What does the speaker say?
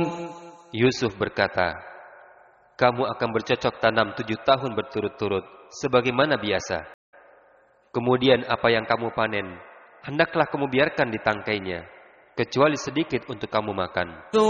Yusuf berkata, kamu akan bercocok tanam 7 tahun berturut-turut, sebagaimana biasa. Kemudian apa yang kamu panen, hendaklah kamu biarkan di tangkainya, kecuali sedikit untuk kamu makan.